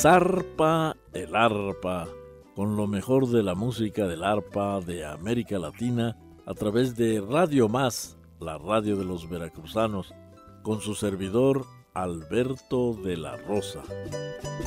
Zarpa el arpa, con lo mejor de la música del arpa de América Latina a través de Radio Más, la radio de los veracruzanos, con su servidor Alberto de la Rosa.